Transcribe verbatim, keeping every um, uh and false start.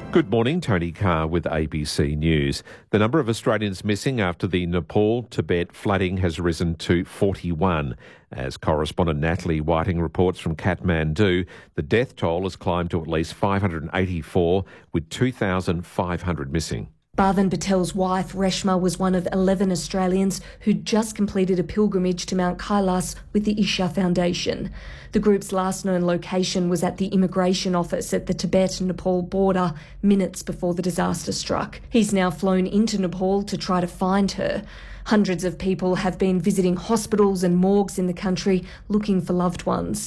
Good morning, Tony Carr with A B C News. The number of Australians missing after the Nepal-Tibet flooding has risen to forty-one. As correspondent Natalie Whiting reports from Kathmandu, the death toll has climbed to at least five hundred eighty-four, with two thousand five hundred missing. Bhavan Patel's wife, Reshma, was one of eleven Australians who'd just completed a pilgrimage to Mount Kailas with the Isha Foundation. The group's last known location was at the immigration office at the Tibet-Nepal border minutes before the disaster struck. He's now flown into Nepal to try to find her. Hundreds of people have been visiting hospitals and morgues in the country looking for loved ones.